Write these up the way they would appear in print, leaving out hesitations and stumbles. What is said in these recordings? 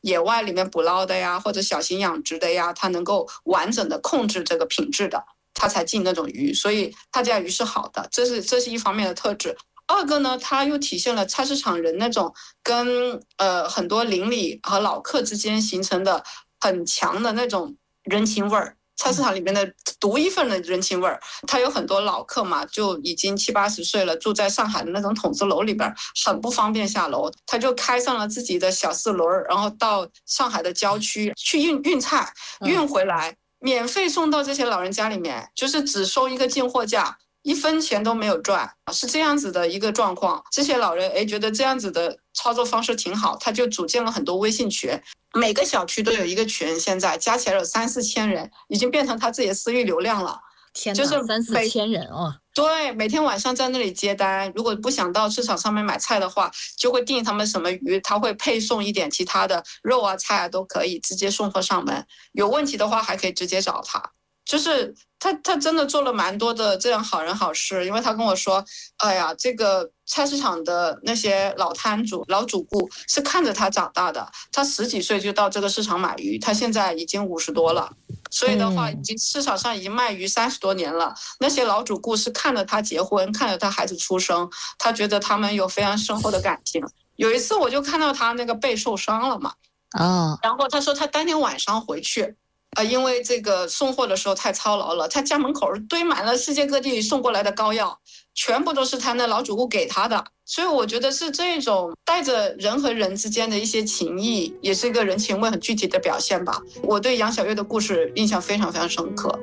野外里面捕捞的呀，或者小型养殖的呀，它能够完整的控制这个品质的，它才进那种鱼，所以他家鱼是好的，这是一方面的特质。二个呢，它又体现了菜市场人那种跟很多邻里和老客之间形成的很强的那种人情味儿。菜市场里面的独一份的人情味儿，他有很多老客嘛，就已经70-80岁了，住在上海的那种筒子楼里边，很不方便下楼，他就开上了自己的小4轮，然后到上海的郊区去运菜，运回来，免费送到这些老人家里面，就是只收一个进货价，1分钱都没有赚，是这样子的一个状况。这些老人觉得这样子的操作方式挺好，他就组建了很多微信群，每个小区都有一个群，现在加起来有3-4千人，已经变成他自己的私域流量了。 天哪，就是3-4千人哦。 对，每天晚上在那里接单，如果不想到市场上面买菜的话，就会订他们什么鱼，他会配送一点其他的肉啊菜啊都可以直接送货上门，有问题的话还可以直接找他。就是他真的做了蛮多的这样好人好事，因为他跟我说，哎呀，这个菜市场的那些老摊主、老主顾是看着他长大的，他10几岁就到这个市场买鱼，他现在已经50多了，所以的话，已经市场上已经卖鱼30多年了。那些老主顾是看着他结婚，看着他孩子出生，他觉得他们有非常深厚的感情。有一次我就看到他那个背受伤了嘛，然后他说他当天晚上回去。因为这个送货的时候太操劳了，他家门口堆满了世界各地送过来的膏药，全部都是他那老主顾给他的，所以我觉得是这种带着人和人之间的一些情谊，也是一个人情味很具体的表现吧。我对杨小月的故事印象非常非常深刻。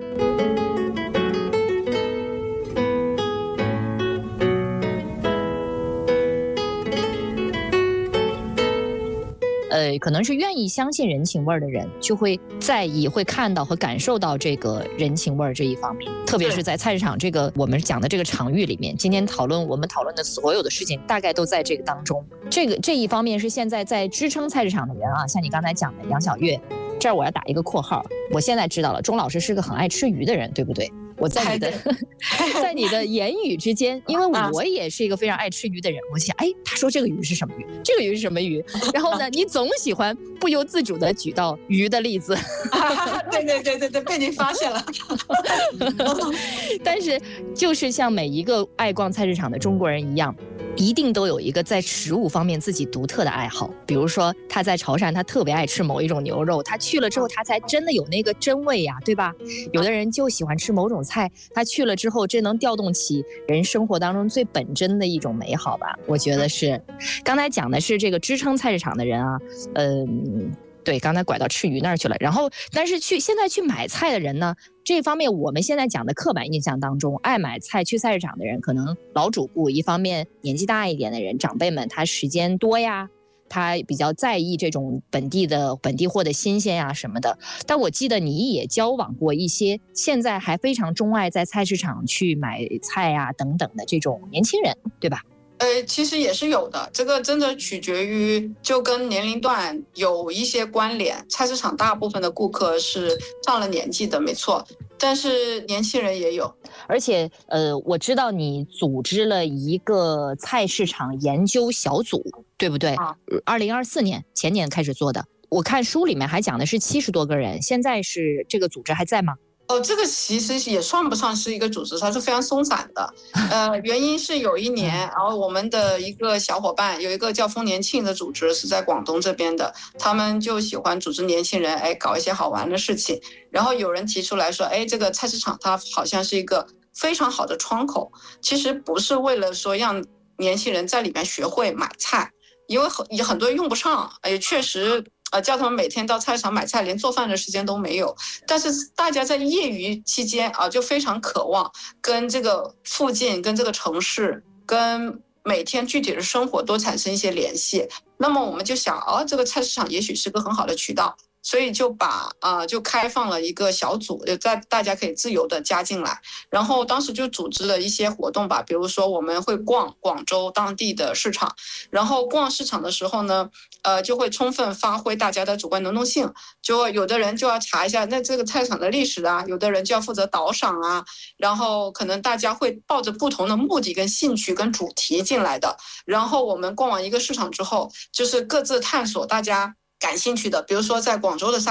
可能是愿意相信人情味的人，就会在意、会看到和感受到这个人情味这一方面。特别是在菜市场这个我们讲的这个场域里面，今天我们讨论的所有的事情，大概都在这个当中。这一方面是现在在支撑菜市场的人啊，像你刚才讲的杨小月，这儿我要打一个括号，我现在知道了，钟老师是个很爱吃鱼的人，对不对？我在你的言语之间，因为我也是一个非常爱吃鱼的人，我想，他说这个鱼是什么鱼？这个鱼是什么鱼？然后呢，你总喜欢不由自主地举到鱼的例子。 对，被您发现了。 但是，就是像每一个爱逛菜市场的中国人一样，一定都有一个在食物方面自己独特的爱好。比如说，他在潮汕，他特别爱吃某一种牛肉，他去了之后，他才真的有那个真味呀，对吧？有的人就喜欢吃某种菜，他去了之后，这能调动起人生活当中最本真的一种美好吧？我觉得是。刚才讲的是这个支撑菜市场的人啊，对，刚才拐到吃鱼那儿去了。然后，但是现在去买菜的人呢，这方面我们现在讲的刻板印象当中，爱买菜去菜市场的人，可能老主顾，一方面年纪大一点的人，长辈们他时间多呀，他比较在意这种本地货的新鲜呀什么的。但我记得你也交往过一些现在还非常钟爱在菜市场去买菜啊等等的这种年轻人，对吧？ 其实也是有的，这个真的取决于就跟年龄段有一些关联。菜市场大部分的顾客是上了年纪的，没错，但是年轻人也有。 而且我知道你组织了一个菜市场研究小组，对不对？2024年前年开始做的，我看书里面还讲的是70多个人，现在是这个组织还在吗？ 这个其实也算不上是一个组织，它是非常松散的。原因是有一年，然后我们的一个小伙伴有一个叫丰年庆的组织，是在广东这边的，他们就喜欢组织年轻人，搞一些好玩的事情。然后有人提出来说，这个菜市场它好像是一个非常好的窗口。其实不是为了说让年轻人在里面学会买菜，因为很多人用不上，也确实。叫他们每天到菜市场买菜，连做饭的时间都没有。但是大家在业余期间就非常渴望跟这个附近、跟这个城市、跟每天具体的生活多产生一些联系。那么我们就想，这个菜市场也许是个很好的渠道。所以就开放了一个小组，大家可以自由的加进来。然后当时就组织了一些活动吧，比如说我们会逛广州当地的市场，然后逛市场的时候呢，就会充分发挥大家的主观能动性。就有的人就要查一下那这个菜场的历史啊，有的人就要负责导赏啊，然后可能大家会抱着不同的目的跟兴趣跟主题进来的。然后我们逛完一个市场之后，就是各自探索大家感兴趣的，比如说在广州的